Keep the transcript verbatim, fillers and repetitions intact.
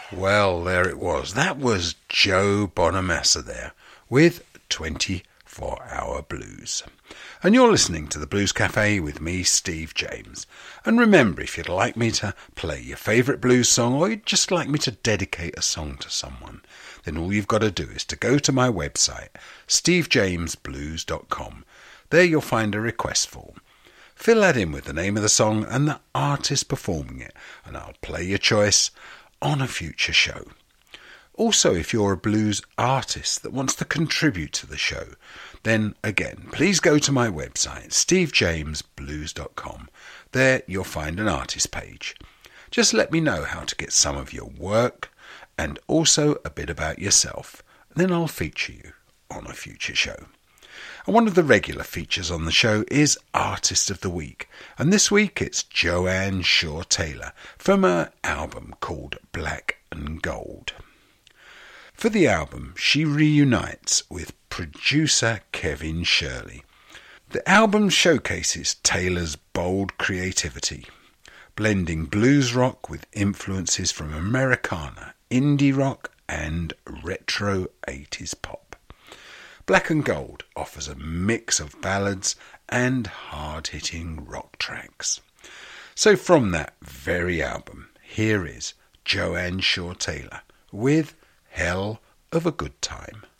Well, there it was. That was Joe Bonamassa there with twenty-four hour Blues. And you're listening to the Blues Cafe with me, Steve James. And remember, if you'd like me to play your favourite blues song, or you'd just like me to dedicate a song to someone, then all you've got to do is to go to my website, steve james blues dot com. There you'll find a request form. Fill that in with the name of the song and the artist performing it, and I'll play your choice on a future show. Also, if you're a blues artist that wants to contribute to the show, then again, please go to my website, steve james blues dot com. There you'll find an artist page. Just let me know how to get some of your work and also a bit about yourself. Then I'll feature you on a future show. And one of the regular features on the show is Artist of the Week. And this week it's Joanne Shaw Taylor from her album called Black and Gold. For the album, she reunites with producer Kevin Shirley. The album showcases Taylor's bold creativity, blending blues rock with influences from Americana, indie rock and retro eighties pop. Black and Gold offers a mix of ballads and hard-hitting rock tracks. So from that very album, here is Joanne Shaw Taylor with Hell of a Good Time.